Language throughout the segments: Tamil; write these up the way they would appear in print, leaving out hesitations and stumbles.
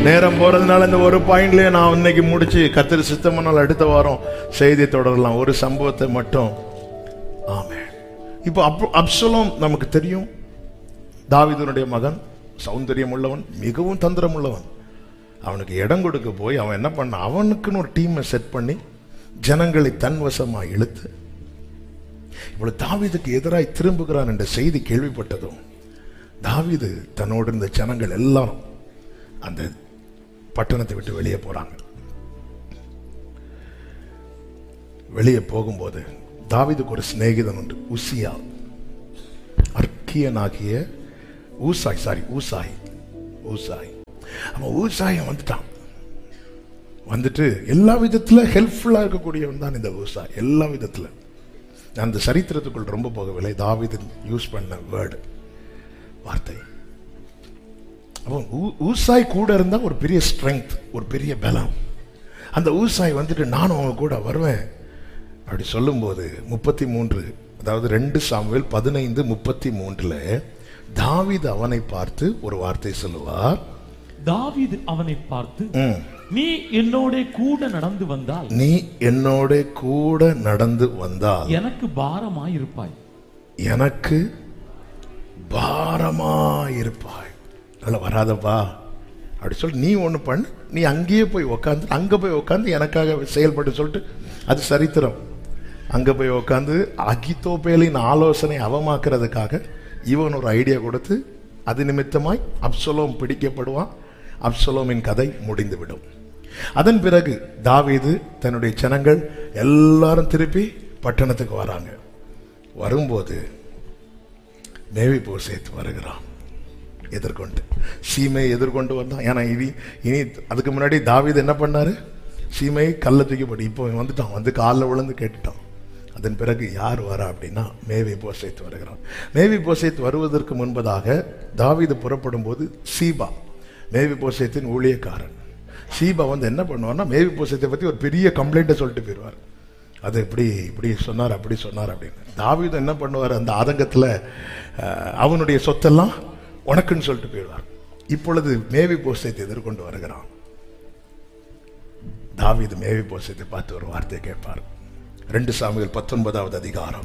நேரம் போறதுனால இந்த ஒரு பாயிண்ட்லயே நான் இன்னைக்கு முடிச்சு கர்த்தர் சித்தமானால் அடுத்த வாரம் செய்தி தொடரலாம். ஒரு சம்பவத்தை மட்டும். ஆமென். இப்போ அப்சலோம் நமக்கு தெரியும், தாவீதுனுடைய மகன், சௌந்தரியம் உள்ளவன், மிகவும் தந்திரம் உள்ளவன். அவனுக்கு இடம் கொடுக்க போய் அவன் என்ன பண்ண, அவனுக்குன்னு ஒரு டீமை செட் பண்ணி ஜனங்களை தன்வசமா இழுத்து இவ்வளவு தாவீதுக்கு எதிராய் திரும்புகிறான் என்ற செய்தி கேள்விப்பட்டதும் தாவீது தன்னோடு இருந்த ஜனங்கள் எல்லாரும் அந்த பட்டணத்தை விட்டு வெளியே போறாங்க. வெளியே போகும்போது தாவீதுக்கு ஒரு சிநேகிதன் உண்டு, உசியா, அர்க்கியனாகிய ஊசாய். அவன் ஊசாயம் வந்துட்டான். வந்துட்டு எல்லா விதத்துல ஹெல்ப்ஃபுல்லா இருக்கக்கூடியவன் தான் இந்த ஊசாய். எல்லா விதத்துல நான் அந்த சரித்திரத்துக்குள் ரொம்ப போகவில்லை. தாவீது யூஸ் பண்ண வார்த்தை. அவன் ஊசாய் கூட இருந்தா ஒரு பெரிய ஸ்ட்ரெங்க், ஒரு பெரிய பலம். அந்த ஊசாய் வந்துட்டு நானும் அவங்க கூட வருவேன் அப்படி சொல்லும்போது 33, அதாவது 2 சாமுவேல் 15:33 தாவீது அவனை பார்த்து ஒரு வார்த்தை சொல்லுவார். தாவீது அவனை பார்த்து, நீ என்னோட கூட நடந்து வந்தால் எனக்கு பாரமாயிருப்பாய். நல்ல வராதப்பா அப்படி சொல்லி நீ ஒண்ணு பண்ணு, நீ அங்கேயே போய் உட்காந்து எனக்காக செயல்பட்டு சொல்லிட்டு, அது சரித்திரம். அங்க போய் உட்காந்து அகித்தோப்பேலின் ஆலோசனை அவமாக்குறதுக்காக இவன் ஒரு ஐடியா கொடுத்து அது நிமித்தமாய் அப்சலோம் பிடிக்கப்படுவான். அப்சலோமின் கதை முடிந்துவிடும். அதன் பிறகு தாவீது தன்னுடைய ஜனங்கள் எல்லாரும் திருப்பி பட்டணத்துக்கு வராங்க. வரும்போது மேவிபோசேத் வருகிறான் எதிர்கொண்டு. சீமையை எதிர்கொண்டு வந்தான். ஏன்னா இனி அதுக்கு முன்னாடி தாவீது என்ன பண்ணாரு, சீமையை கல்ல தூக்கி போட்டு, இப்போ வந்துட்டான், வந்து காலில் விழுந்து கேட்டுட்டான். அதன் பிறகு யார் வரா அப்படின்னா மேவிபோசேத் வருகிறான். மேவிபோசேத் வருவதற்கு முன்பதாக தாவீது புறப்படும் போது சீபா, மேவிபோசேத்தின் ஊழியக்காரன் சீபா வந்து என்ன பண்ணுவார்னா, மேவிபோசேத்தை பத்தி ஒரு பெரிய கம்ப்ளைண்ட்டை சொல்லிட்டு போயிடுவார். அது இப்படி சொன்னார், அப்படி சொன்னார் அப்படின்னு. தாவீது என்ன பண்ணுவார், அந்த ஆதங்கத்துல அவனுடைய சொத்தெல்லாம் உனக்குன்னு சொல்லிட்டு போயிடுவார். இப்பொழுது மேவிபோசேத்தை எதிர்கொண்டு வருகிறான். தாவீது மேவிபோசேத்தை பார்த்து ஒரு வார்த்தையை கேட்பார். 2 சாமுவேல் 19வது அதிகாரம்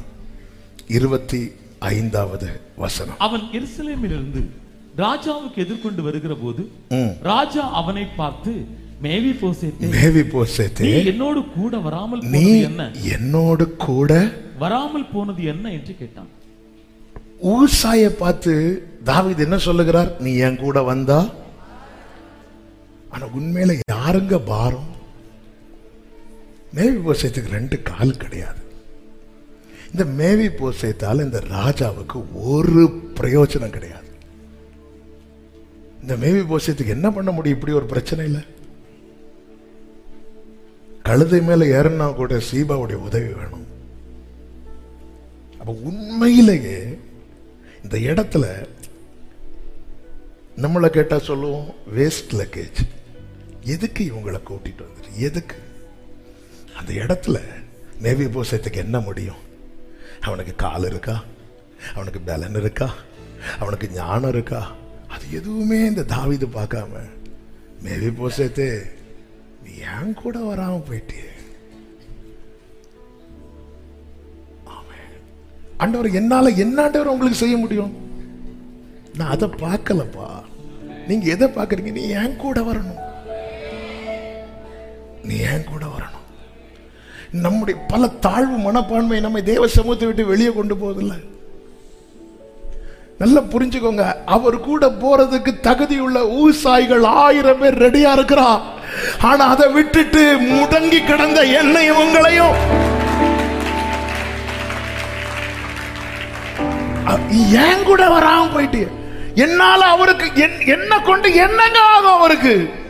25வது வசனம். அவன் எருசலேமிலிருந்து ராஜாவுக்கு எதிர்கொண்டு வருகிற போது ராஜா அவனை பார்த்து, மேவிபோசேத்தே, நீ என்னோடு கூட வராமல் போனது என்ன என்று கேட்டான். ஊசாயை பார்த்து தாவீது என்ன சொல்லுகிறார், நீ என் கூட வந்தா. ஆனா உண்மையில யாருங்க பாரம்? மேவிபோசேத்துக்கு 2 கால் கிடையாது. இந்த மேவிபோசேத்தால இந்த ராஜாவுக்கு ஒரு பிரயோஜனம் கிடையாது. இந்த மேவிபோசேத்துக்கு என்ன பண்ண முடியும்? இப்படி ஒரு பிரச்சனை இல்லை. கழுதை மேல ஏறனா கூட சீபாவுடைய உதவி வேணும். அப்ப உண்மையிலேயே இந்த இடத்துல நம்மளை கேட்டா சொல்லுவோம், வேஸ்ட் லக்கேஜ். எதுக்கு இவங்களை கூட்டிட்டு வந்துட்டு, எதுக்கு? அந்த இடத்துல மேவிபோசேத்துக்கு என்ன முடியும்? அவனுக்கு கால் இருக்கா, அவனுக்கு பலன் இருக்கா, அவனுக்கு ஞானம் இருக்கா? அது எதுவுமே இந்த தாவீது பார்க்காம, மேவிபோசேத்தே நீ ஏன் கூட வராம போயிட்டியே. ஆண்டவர் என்னால என்ன ஆண்டவர் உங்களுக்கு செய்ய முடியும்? நான் அதை பார்க்கலப்பா. நீங்க எதை பார்க்கறீங்க? நீ ஏன் கூட வரணும், நீ ஏன் கூட வரணும். நம்முடைய பல தாழ்வு மனப்பான்மை நம்மை தேவ சமூகத்தை விட்டு வெளியே கொண்டு போவதில்லை. நல்லா புரிஞ்சுக்கோங்க, அவர் கூட போறதுக்கு தகுதியுள்ள ஊசாய்கள் 1000 பேர் ரெடியா இருக்கிறா. ஆனா அதை விட்டுட்டு முடங்கி கிடந்த என்னையும் உங்களையும் ஏன் கூட வராம போயிட்டு, என்னால அவருக்கு என்ன கொண்டு என்னங்க ஆகும்? அவருக்கு